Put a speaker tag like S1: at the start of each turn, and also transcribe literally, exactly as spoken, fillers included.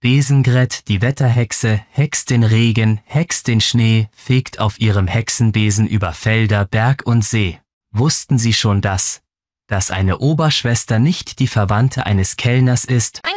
S1: Besengret, die Wetterhexe, hext den Regen, hext den Schnee, fegt auf ihrem Hexenbesen über Felder, Berg und See. Wussten Sie schon das, dass eine Oberschwester nicht die Verwandte eines Kellners ist?